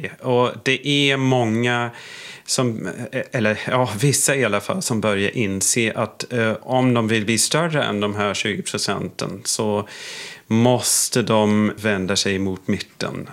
parti. Och det är många som, eller ja, vissa i alla fall, som börjar inse att om de vill bli större än de här 20% så måste de vända sig mot mitten.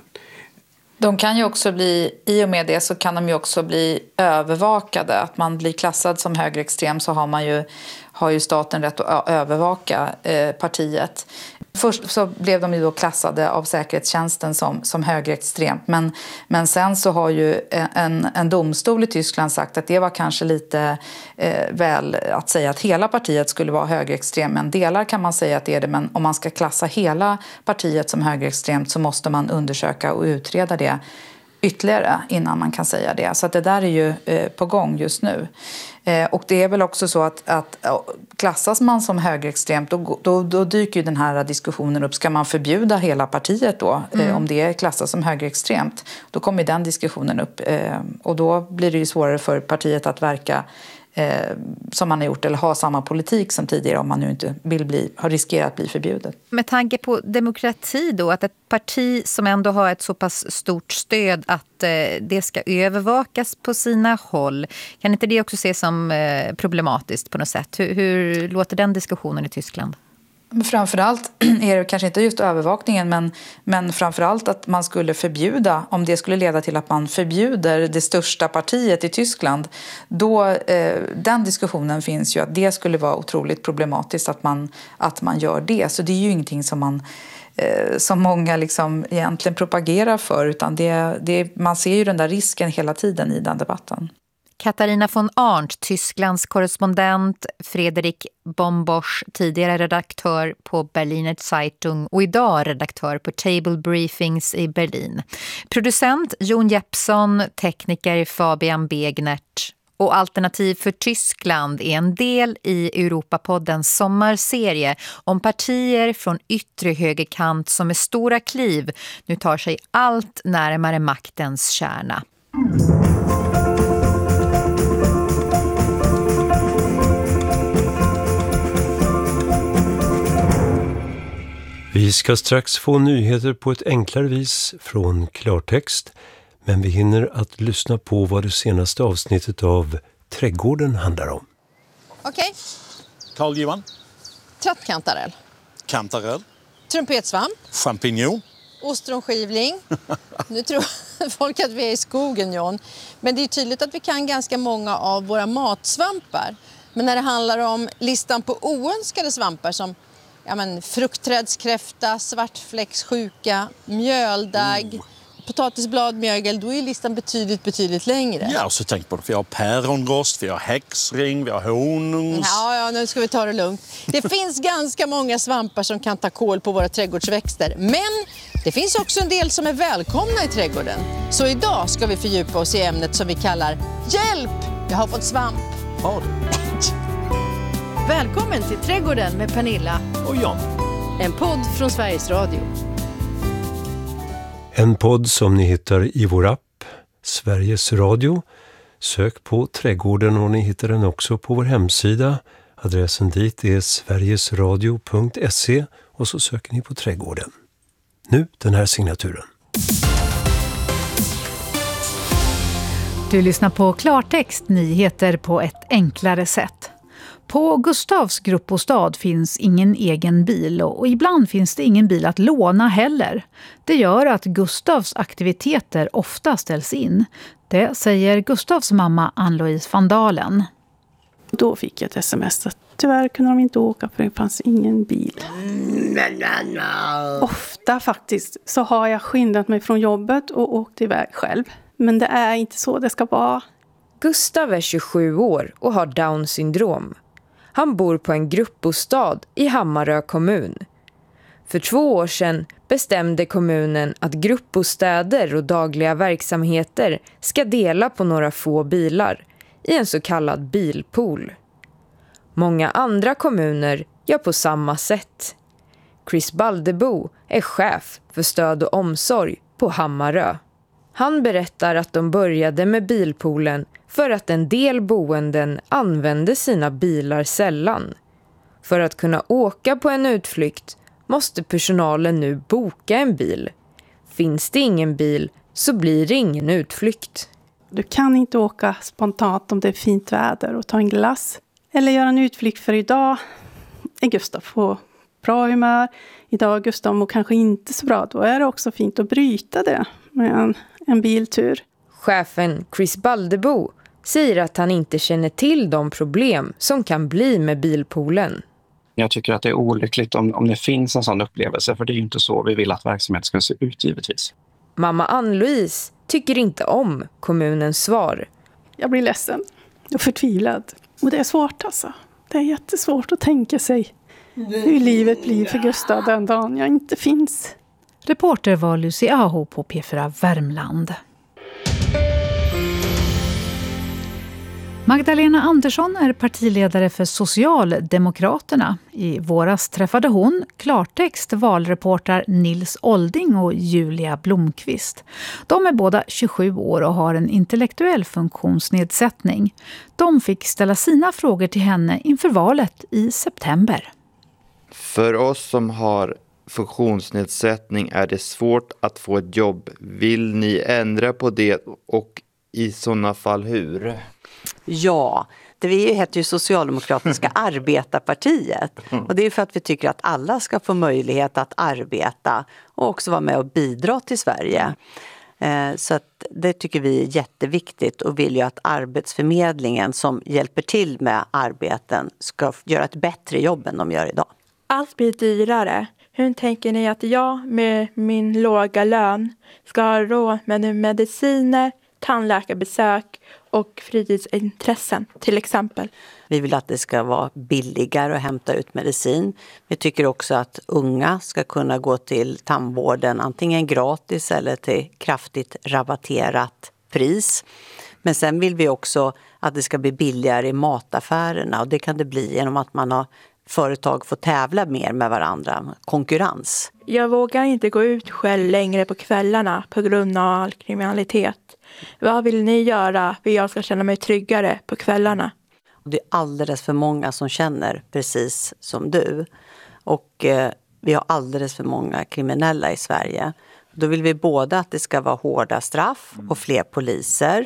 De kan ju också bli, i och med det så kan de ju också bli övervakade. Att man blir klassad som högerextrem, så har ju staten rätt att övervaka partiet. Först så blev de ju då klassade av säkerhetstjänsten som högerextremt. Men sen så har ju en domstol i Tyskland sagt att det var kanske lite väl att säga att hela partiet skulle vara högerextremt. Men delar kan man säga att det är det. Men om man ska klassa hela partiet som högerextremt så måste man undersöka och utreda det ytterligare innan man kan säga det. Så att det där är ju på gång just nu. Och det är väl också så att klassas man som högerextremt då dyker ju den här diskussionen upp. Ska man förbjuda hela partiet då? Om det klassas som högerextremt, då kommer den diskussionen upp. Och då blir det ju svårare för partiet att verka som man har gjort eller ha samma politik som tidigare om man nu inte har riskerat att bli förbjudet. Med tanke på demokrati då, att ett parti som ändå har ett så pass stort stöd att det ska övervakas på sina håll, kan inte det också ses som problematiskt på något sätt? Hur låter den diskussionen i Tyskland? Framförallt är det kanske inte just övervakningen men framförallt att man skulle förbjuda, om det skulle leda till att man förbjuder det största partiet i Tyskland, då den diskussionen finns ju att det skulle vara otroligt problematiskt att man gör det. Så det är ju ingenting som många liksom egentligen propagerar för, utan man ser ju den där risken hela tiden i den debatten. Katharina von Arndt, Tysklands korrespondent, Fredrik Bombosch, tidigare redaktör på Berliner Zeitung och idag redaktör på Table Briefings i Berlin. Producent Jon Jeppsson, tekniker Fabian Begnert. Och Alternativ för Tyskland är en del i Europapoddens sommarserie om partier från yttre högerkant som med stora kliv nu tar sig allt närmare maktens kärna. Vi ska strax få nyheter på ett enklare vis från klartext, men vi hinner att lyssna på vad det senaste avsnittet av Trädgården handlar om. Okej. Carl-Johan. Trattkantarell. Kantarell. Trumpetsvamp. Champignon. Ostronskivling. Nu tror folk att vi är i skogen, John. Men det är tydligt att vi kan ganska många av våra matsvampar. Men när det handlar om listan på oönskade svampar som fruktträdskräfta, svartfläckssjuka, mjöldagg, potatisbladmjögel, då är listan betydligt längre. Ja, så tänk på det. Vi har päronrost, vi har häxring, vi har honungs. Ja, nu ska vi ta det lugnt. Det finns ganska många svampar som kan ta kål på våra trädgårdsväxter. Men det finns också en del som är välkomna i trädgården. Så idag ska vi fördjupa oss i ämnet som vi kallar Hjälp! Jag har fått svamp. Har du? Välkommen till Trädgården med Pernilla och Jan. En podd från Sveriges Radio. En podd som ni hittar i vår app, Sveriges Radio. Sök på Trädgården och ni hittar den också på vår hemsida. Adressen dit är sverigesradio.se och så söker ni på Trädgården. Nu den här signaturen. Du lyssnar på Klartext, nyheter på ett enklare sätt. På Gustavs gruppbostad finns ingen egen bil och ibland finns det ingen bil att låna heller. Det gör att Gustavs aktiviteter ofta ställs in. Det säger Gustavs mamma Ann-Louise van Dalen. Då fick jag ett sms att tyvärr kunde de inte åka för det fanns ingen bil. Ofta faktiskt så har jag skyndat mig från jobbet och åkt iväg själv. Men det är inte så det ska vara. Gustav är 27 år och har Down-syndrom. Han bor på en gruppbostad i Hammarö kommun. För 2 år sedan bestämde kommunen att gruppbostäder och dagliga verksamheter ska dela på några få bilar i en så kallad bilpool. Många andra kommuner gör på samma sätt. Chris Baldebo är chef för stöd och omsorg på Hammarö. Han berättar att de började med bilpoolen för att en del boenden använde sina bilar sällan. För att kunna åka på en utflykt måste personalen nu boka en bil. Finns det ingen bil så blir det ingen utflykt. Du kan inte åka spontant om det är fint väder och ta en glass. Eller göra en utflykt, för idag är Gustav på bra humör. Idag är Gustav mår kanske inte så bra. Då är det också fint att bryta det med en biltur. Chefen Chris Baldebo säger att han inte känner till de problem som kan bli med bilpoolen. Jag tycker att det är olyckligt om det finns en sån upplevelse, för det är ju inte så vi vill att verksamhet ska se ut givetvis. Mamma Ann-Louise tycker inte om kommunens svar. Jag blir ledsen och förtvivlad. Och det är svårt alltså. Det är jättesvårt att tänka sig hur livet blir för Gustav den dagen jag inte finns. Reporter var Lucy Aho på P4 Värmland. Magdalena Andersson är partiledare för Socialdemokraterna. I våras träffade hon klartext valreporter Nils Olding och Julia Blomqvist. De är båda 27 år och har en intellektuell funktionsnedsättning. De fick ställa sina frågor till henne inför valet i september. För oss som har funktionsnedsättning är det svårt att få ett jobb. Vill ni ändra på det, och i sådana fall hur? Ja, vi heter ju Socialdemokratiska arbetarpartiet. Och det är för att vi tycker att alla ska få möjlighet att arbeta och också vara med och bidra till Sverige. Så att det tycker vi är jätteviktigt, och vill ju att Arbetsförmedlingen som hjälper till med arbeten ska göra ett bättre jobb än de gör idag. Allt blir dyrare. Hur tänker ni att jag med min låga lön ska ha råd med mediciner, tandläkarbesök och fritidsintressen till exempel? Vi vill att det ska vara billigare att hämta ut medicin. Vi tycker också att unga ska kunna gå till tandvården antingen gratis eller till kraftigt rabatterat pris. Men sen vill vi också att det ska bli billigare i mataffärerna, och det kan det bli genom att man har företag får tävla mer med varandra, konkurrens. Jag vågar inte gå ut själv längre på kvällarna på grund av all kriminalitet. Vad vill ni göra för att jag ska känna mig tryggare på kvällarna? Det är alldeles för många som känner precis som du. Och vi har alldeles för många kriminella i Sverige. Då vill vi både att det ska vara hårda straff och fler poliser.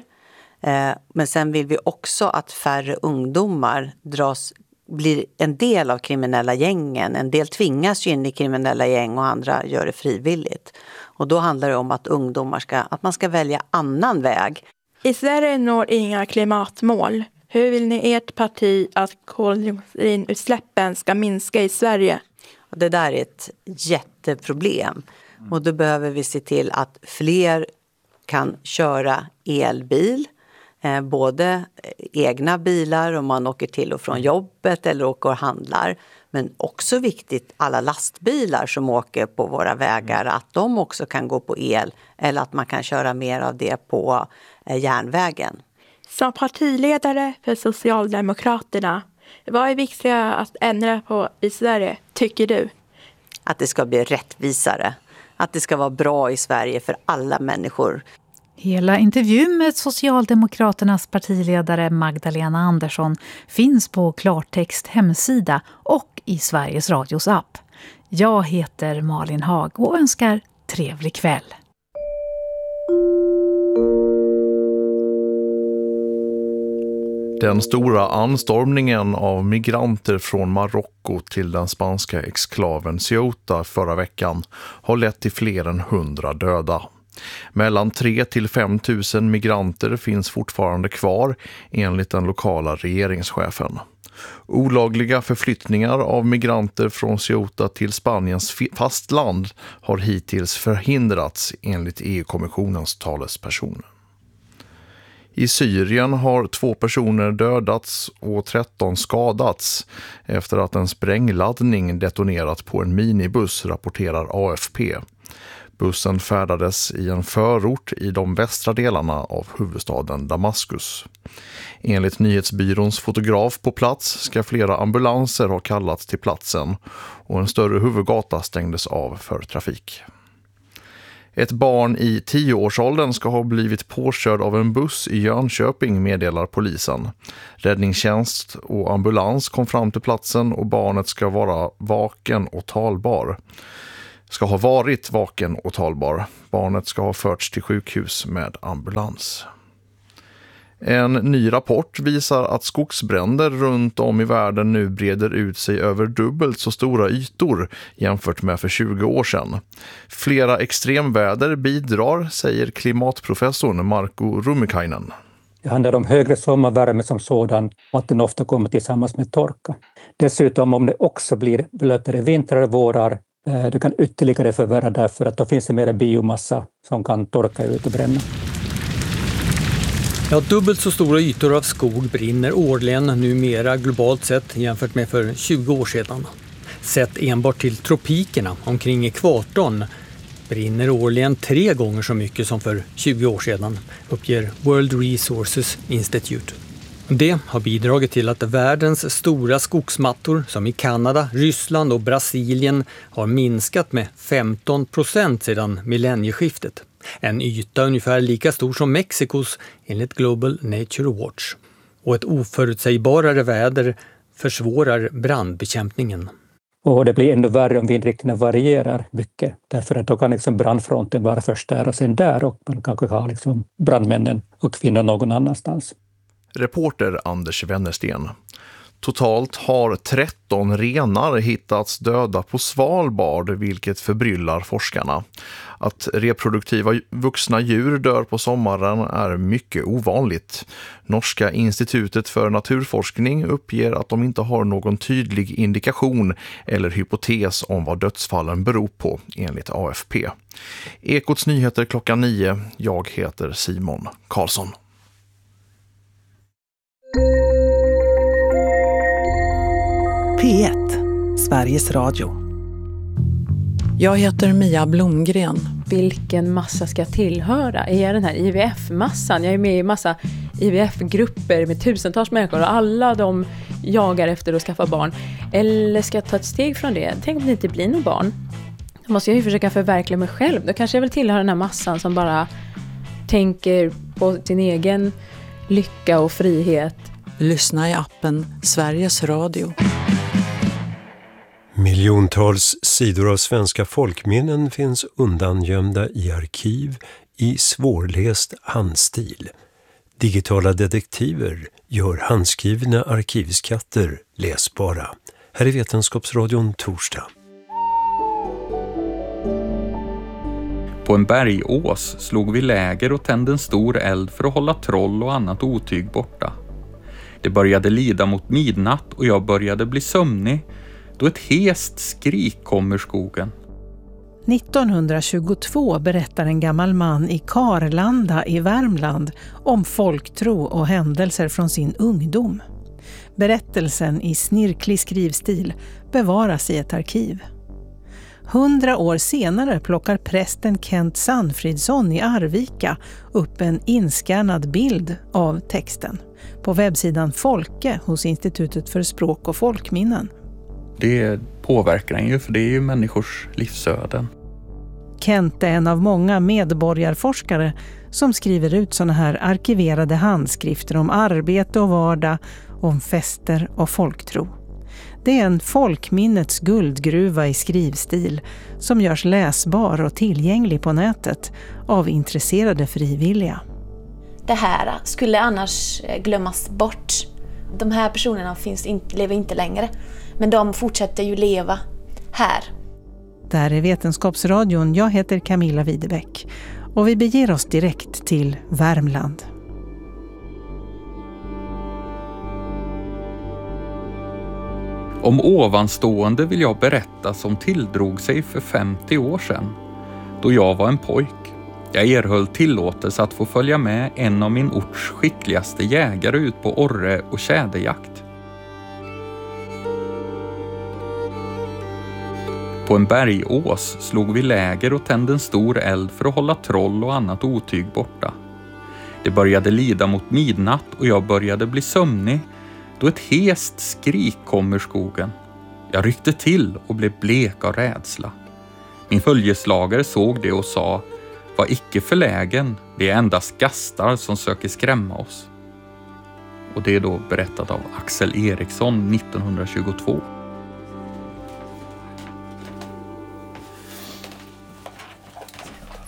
Men sen vill vi också att färre ungdomar blir en del av kriminella gängen. En del tvingas ju in i kriminella gäng och andra gör det frivilligt. Och då handlar det om att att man ska välja annan väg. I Sverige når inga klimatmål. Hur vill ni ert parti att koldioxidutsläppen ska minska i Sverige? Det där är ett jätteproblem. Och då behöver vi se till att fler kan köra elbil. Både egna bilar om man åker till och från jobbet eller åker och handlar. Men också viktigt, alla lastbilar som åker på våra vägar, att de också kan gå på el, eller att man kan köra mer av det på järnvägen. Som partiledare för Socialdemokraterna, vad är viktigt att ändra på i Sverige, tycker du? Att det ska bli rättvisare. Att det ska vara bra i Sverige för alla människor. Hela intervjun med Socialdemokraternas partiledare Magdalena Andersson finns på Klartext hemsida och i Sveriges Radios app. Jag heter Malin Hag och önskar trevlig kväll. Den stora anstormningen av migranter från Marocko till den spanska exklaven Ceuta förra veckan har lett till fler än 100 döda. Mellan 3 till 5 000 migranter finns fortfarande kvar enligt den lokala regeringschefen. Olagliga förflyttningar av migranter från Ceuta till Spaniens fastland har hittills förhindrats enligt EU-kommissionens talesperson. I Syrien har 2 personer dödats och 13 skadats efter att en sprängladdning detonerat på en minibuss, rapporterar AFP. Bussen färdades i en förort i de västra delarna av huvudstaden Damaskus. Enligt nyhetsbyråns fotograf på plats ska flera ambulanser ha kallats till platsen och en större huvudgata stängdes av för trafik. Ett barn i 10-årsåldern ska ha blivit påkörd av en buss i Jönköping, meddelar polisen. Räddningstjänst och ambulans kom fram till platsen och barnet ska vara vaken och talbar. ska ha varit vaken och talbar. Barnet ska ha förts till sjukhus med ambulans. En ny rapport visar att skogsbränder runt om i världen nu breder ut sig över dubbelt så stora ytor jämfört med för 20 år sedan. Flera extremväder bidrar, säger klimatprofessorn Marko Rumikainen. Det handlar om högre sommarvärme som sådan och att den ofta kommer tillsammans med torka. Dessutom om det också blir blötare vintrar och vårar, det kan ytterligare förvärra därför att då finns det mer biomassa som kan torka ut och bränna. Ja, dubbelt så stora ytor av skog brinner årligen numera globalt sett jämfört med för 20 år sedan. Sett enbart till tropikerna omkring ekvatorn brinner årligen 3 gånger så mycket som för 20 år sedan, uppger World Resources Institute. Det har bidragit till att världens stora skogsmattor som i Kanada, Ryssland och Brasilien har minskat med 15% sedan millennieskiftet. En yta ungefär lika stor som Mexikos enligt Global Nature Watch. Och ett oförutsägbarare väder försvårar brandbekämpningen. Och det blir ännu värre om vindriktningen varierar mycket. Därför att då kan brandfronten vara först där och sen där och man kanske har brandmännen och kvinnor någon annanstans. Reporter Anders Wennersten. Totalt har 13 renar hittats döda på Svalbard, vilket förbryllar forskarna. Att reproduktiva vuxna djur dör på sommaren är mycket ovanligt. Norska institutet för naturforskning uppger att de inte har någon tydlig indikation eller hypotes om vad dödsfallen beror på, enligt AFP. Ekots nyheter 9:00. Jag heter Simon Karlsson. P1, Sveriges Radio. Jag heter Mia Blomgren. Vilken massa ska jag tillhöra? Är jag den här IVF-massan? Jag är med i massa IVF-grupper med tusentals människor och alla de jagar efter att skaffa barn. Eller ska jag ta ett steg från det? Tänk om det inte blir någon barn. Då måste jag ju försöka förverkliga mig själv. Då kanske jag vill tillhöra den här massan som bara tänker på sin egen lycka och frihet. Lyssna i appen Sveriges Radio. Miljontals sidor av svenska folkminnen finns undangömda i arkiv i svårläst handstil. Digitala detektiver gör handskrivna arkivskatter läsbara. Här är Vetenskapsradion torsdag. På en bergås slog vi läger och tände en stor eld för att hålla troll och annat otyg borta. Det började lida mot midnatt och jag började bli sömnig då ett hest skrik kom ur skogen. 1922 berättar en gammal man i Karlanda i Värmland om folktro och händelser från sin ungdom. Berättelsen i snirklig skrivstil bevaras i ett arkiv. 100 år senare plockar prästen Kent Sandfridsson i Arvika upp en inskannad bild av texten på webbsidan Folke hos Institutet för språk och folkminnen. Det påverkar en ju, för det är ju människors livsöden. Kent är en av många medborgarforskare som skriver ut såna här arkiverade handskrifter om arbete och vardag, om fester och folktro. Det är en folkminnets guldgruva i skrivstil som görs läsbar och tillgänglig på nätet av intresserade frivilliga. Det här skulle annars glömmas bort. De här personerna lever inte längre, men de fortsätter ju leva här. Där är Vetenskapsradion. Jag heter Camilla Widebäck och vi beger oss direkt till Värmland. Om ovanstående vill jag berätta som tilldrog sig för 50 år sedan, då jag var en pojk. Jag erhöll tillåtelse att få följa med en av min orts skickligaste jägare ut på orre- och tjäderjakt. På en bergås slog vi läger och tände en stor eld för att hålla troll och annat otyg borta. Det började lida mot midnatt och jag började bli sömnig då ett hest skrik kom ur skogen. Jag ryckte till och blev blek av rädsla. Min följeslagare såg det och sa: "Var icke förlägen, det är endast gastar som söker skrämma oss." Och det är då berättat av Axel Eriksson 1922.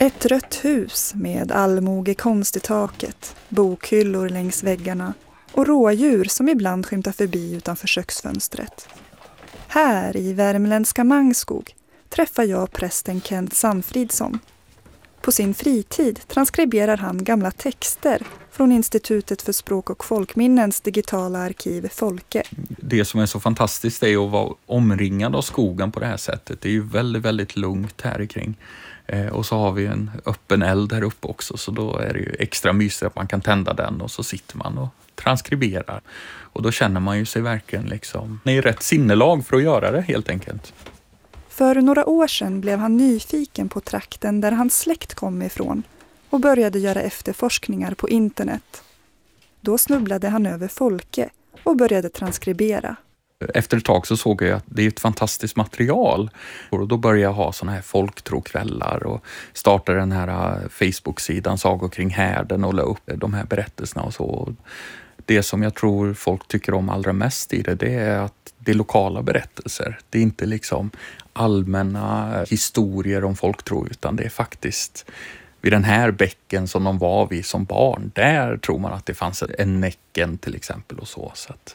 Ett rött hus med allmogekonst i taket, bokhyllor längs väggarna och rådjur som ibland skymtar förbi utanför köksfönstret. Här i värmländska Mangskog träffar jag prästen Kent Sanfridsson. På sin fritid transkriberar han gamla texter från Institutet för språk- och folkminnens digitala arkiv Folke. Det som är så fantastiskt är att vara omringad av skogen på det här sättet. Det är ju väldigt, väldigt lugnt här kring. Och så har vi en öppen eld här uppe också, så då är det ju extra mysigt att man kan tända den och så sitter man och transkriberar. Och då känner man ju sig verkligen liksom, det är rätt sinnelag för att göra det helt enkelt. För några år sedan blev han nyfiken på trakten där hans släkt kom ifrån och började göra efterforskningar på internet. Då snubblade han över Folke och började transkribera. Efter ett tag så såg jag att det är ett fantastiskt material. Och då började jag ha såna här folktrokvällar och startade den här Facebook-sidan Sagor kring härden och la upp de här berättelserna och så. Det som jag tror folk tycker om allra mest i det är att det är lokala berättelser. Det är inte liksom allmänna historier om folktro, utan det är faktiskt vid den här bäcken som de var vid som barn. Där tror man att det fanns en Näcken till exempel och så. Att,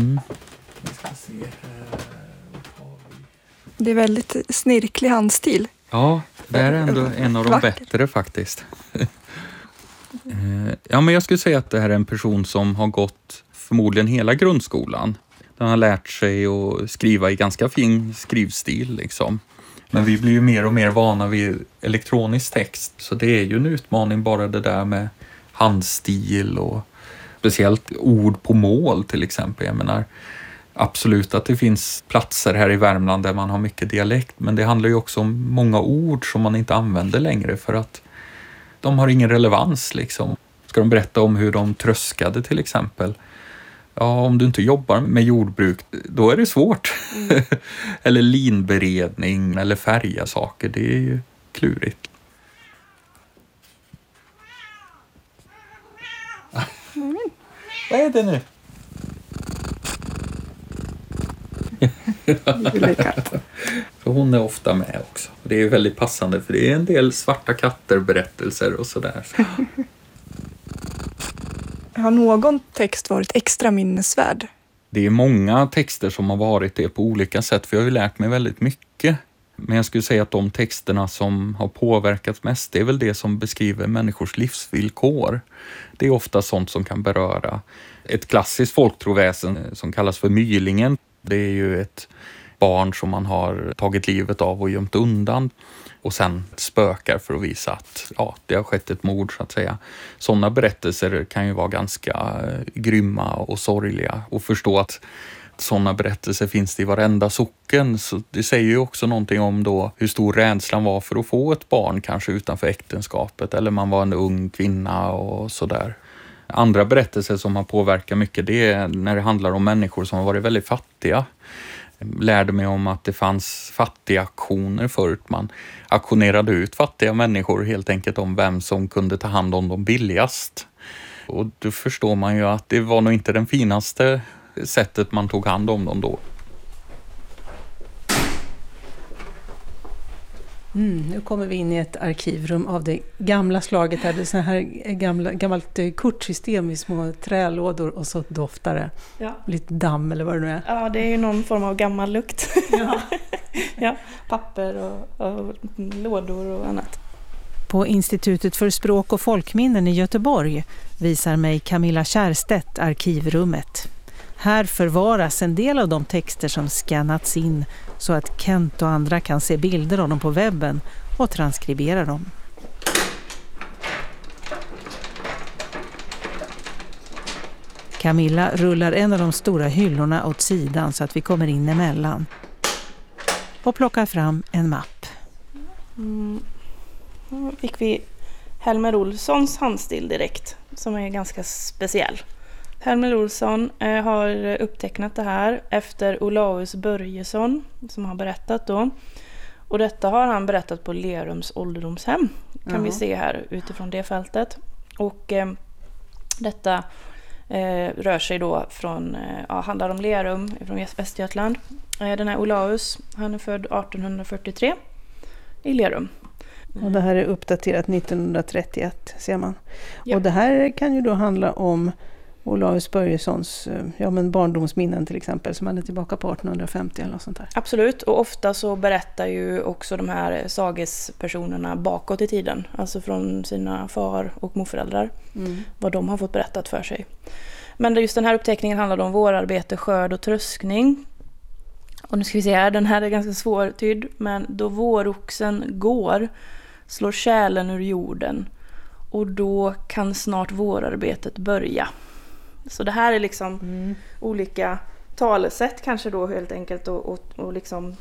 Det är väldigt snirklig handstil. Ja, det är ändå en av de bättre faktiskt. Ja, men jag skulle säga att det här är en person som har gått förmodligen hela grundskolan. Den har lärt sig att skriva i ganska fin skrivstil liksom. Men vi blir ju mer och mer vana vid elektronisk text. Så det är ju en utmaning bara det där med handstil och speciellt ord på mål till exempel. Jag menar absolut att det finns platser här i Värmland där man har mycket dialekt. Men det handlar ju också om många ord som man inte använder längre för att de har ingen relevans liksom. Ska de berätta om hur de tröskade till exempel? Ja, om du inte jobbar med jordbruk, då är det svårt. Eller linberedning eller färga saker, det är ju klurigt. Vad är det nu? Så hon är ofta med också. Det är väldigt passande för det är en del svarta katter-berättelser och sådär. Har någon text varit extra minnesvärd? Det är många texter som har varit det på olika sätt för jag har ju lärt mig väldigt mycket. Men jag skulle säga att de texterna som har påverkat mest det är väl det som beskriver människors livsvillkor. Det är ofta sånt som kan beröra ett klassiskt folktroväsen som kallas för mylingen. Det är ju ett barn som man har tagit livet av och gömt undan och sen spökar för att visa att ja, det har skett ett mord så att säga. Sådana berättelser kan ju vara ganska grymma och sorgliga och förstå att sådana berättelser finns det i varenda socken. Så det säger ju också någonting om då hur stor rädslan var för att få ett barn kanske utanför äktenskapet eller man var en ung kvinna och sådär. Andra berättelser som har påverkat mycket det är när det handlar om människor som har varit väldigt fattiga. Jag lärde mig om att det fanns fattiga aktioner förut. Man aktionerade ut fattiga människor helt enkelt om vem som kunde ta hand om dem billigast. Och då förstår man ju att det var nog inte den finaste sättet man tog hand om dem då. Nu kommer vi in i ett arkivrum av det gamla slaget. Här. Det är så här gammalt kortsystem i små trälådor och så doftar det. Ja. Lite damm eller vad det nu är. Ja, det är ju någon form av gammal lukt. Ja. Ja, papper och lådor och annat. På Institutet för språk- och folkminnen i Göteborg visar mig Camilla Kärstedt arkivrummet. Här förvaras en del av de texter som skannats in så att Kent och andra kan se bilder av dem på webben och transkribera dem. Camilla rullar en av de stora hyllorna åt sidan så att vi kommer in emellan och plockar fram en mapp. Då fick vi Helmer Olssons handstil direkt som är ganska speciell. Helmer Olsson har upptecknat det här efter Olaus Börjesson som har berättat då. Och detta har han berättat på Lerums ålderdomshem. Kan vi se här utifrån det fältet. Och detta rör sig då från, handlar om Lerum från Västergötland. Den här Olaus, han är född 1843 i Lerum. Och det här är uppdaterat 1931 ser man. Ja. Och det här kan ju då handla om Olaus Börjessons barndomsminnen till exempel, som han är tillbaka på 1850 eller något sånt där. Absolut, och ofta så berättar ju också de här sagespersonerna bakåt i tiden, alltså från sina far- och morföräldrar, vad de har fått berättat för sig. Men just den här uppteckningen handlade om vårarbete, skörd och tröskning. Och nu ska vi se här, den här är ganska svårtydd, men då våroxen går slår kärlen ur jorden och då kan snart vårarbetet börja. Så det här är liksom olika talesätt kanske då helt enkelt och liksom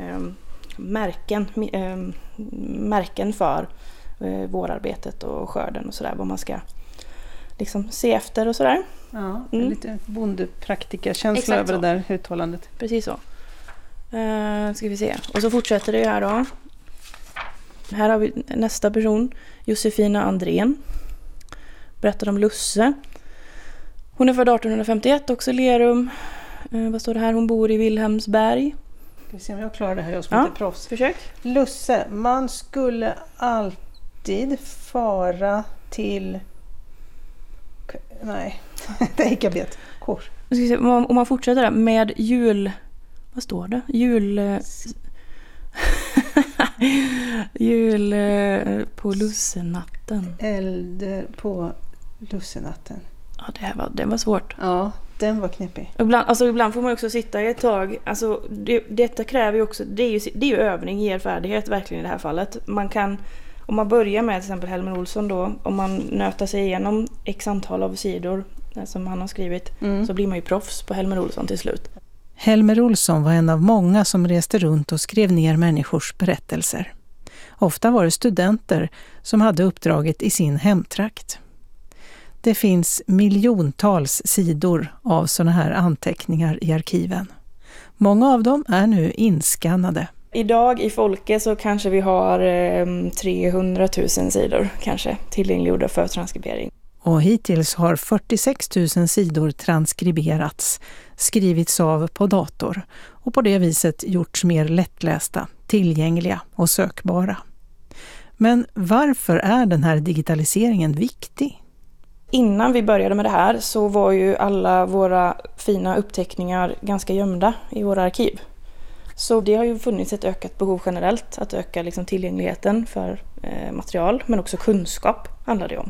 märken för vårarbetet och skörden och sådär, vad man ska liksom se efter och sådär. Ja, lite bondepraktikerkänsla över det där uttalandet. Precis så. Ska vi se. Och så fortsätter det här då. Här har vi nästa person, Josefina Andrén. Berättar om Lusse. Hon är född 1851, också Lerum. Vad står det här? Hon bor i Vilhelmsberg. Ska vi se om jag klarar det här, jag som inte är proffs. Försök. Lusse, man skulle alltid fara till... Nej, det gick jag bet. Kors. Om man fortsätter där med jul... Vad står det? Jul på lussenatten. Eld på lussenatten. Ja, det var svårt. Ja, den var knepig. Ibland får man också sitta i ett tag. Alltså, detta kräver ju också... Det är ju övning, ger färdighet verkligen i det här fallet. Man kan... Om man börjar med till exempel Helmer Olsson då, om man nöter sig igenom x antal av sidor som han har skrivit, så blir man ju proffs på Helmer Olsson till slut. Helmer Olsson var en av många som reste runt och skrev ner människors berättelser. Ofta var det studenter som hade uppdraget i sin hemtrakt. Det finns miljontals sidor av såna här anteckningar i arkiven. Många av dem är nu inskannade. Idag i Folke så kanske vi har 300 000 sidor kanske tillgängliggjorda för transkribering. Och hittills har 46 000 sidor transkriberats, skrivits av på dator och på det viset gjorts mer lättlästa, tillgängliga och sökbara. Men varför är den här digitaliseringen viktig? Innan vi började med det här så var ju alla våra fina uppteckningar ganska gömda i våra arkiv. Så det har ju funnits ett ökat behov generellt att öka liksom tillgängligheten för material, men också kunskap handlar det om.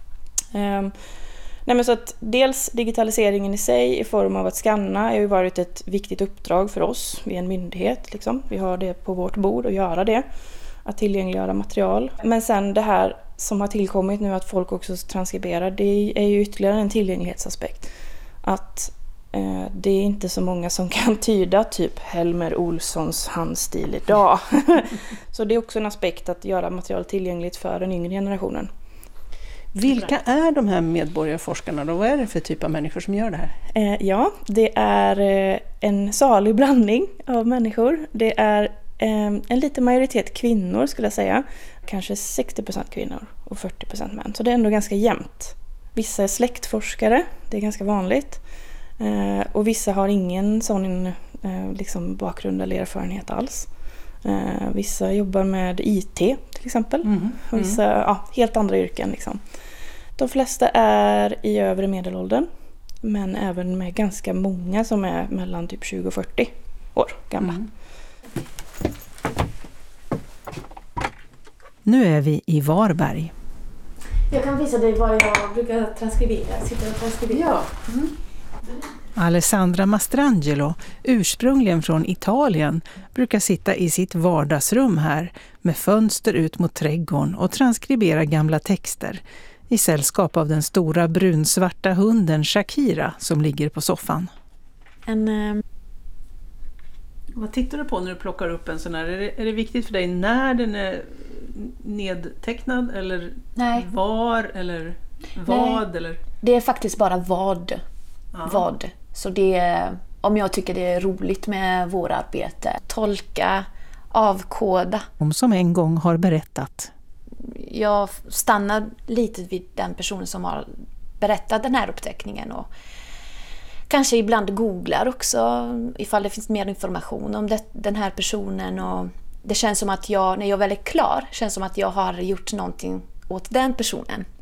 Så att dels digitaliseringen i sig i form av att skanna har ju varit ett viktigt uppdrag för oss. Vi är en myndighet, liksom. Vi har det på vårt bord att göra det, att tillgängliggöra material. Men sen det här som har tillkommit nu att folk också transkriberar, det är ju ytterligare en tillgänglighetsaspekt. Att det är inte så många som kan tyda typ Helmer Olssons handstil idag. Så det är också en aspekt att göra material tillgängligt för den yngre generationen. Vilka är de här medborgarforskarna då? Vad är det för typ av människor som gör det här? Ja, det är en salig blandning av människor. Det är en liten majoritet kvinnor skulle jag säga. Kanske 60% kvinnor och 40% män. Så det är ändå ganska jämnt. Vissa är släktforskare, det är ganska vanligt. Och vissa har ingen sån liksom bakgrund eller erfarenhet alls. Vissa jobbar med IT till exempel. Och vissa helt andra yrken. Liksom. De flesta är i övre medelåldern. Men även med ganska många som är mellan typ 20 och 40 år gamla. Nu är vi i Varberg. Jag kan visa dig vad jag brukar transkribera. Sitta och transkribera. Ja. Alessandra Mastrangelo, ursprungligen från Italien, brukar sitta i sitt vardagsrum här med fönster ut mot trädgården och transkribera gamla texter i sällskap av den stora brunsvarta hunden Shakira som ligger på soffan. Vad tittar du på när du plockar upp en sån här? Är det viktigt för dig när den är nedtecknad eller Nej. var eller vad? Nej. Eller? Det är faktiskt bara vad. Vad. Så det är, om jag tycker det är roligt med vårarbete, tolka, avkoda. Som en gång har berättat. Jag stannar lite vid den personen som har berättat den här uppteckningen och kanske ibland googlar också ifall det finns mer information om den här personen och det känns som att jag, när jag väl är klar, känns som att jag har gjort någonting åt den personen.